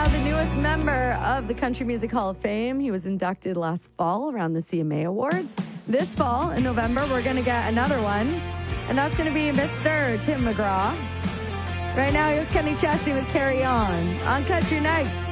now the newest member of the Country Music Hall of Fame. He was inducted last fall around the CMA Awards. This fall, in November, we're going to get another one, and that's going to be Mr. Tim McGraw. Right now, here's Kenny Chesney with Carry On Country Night.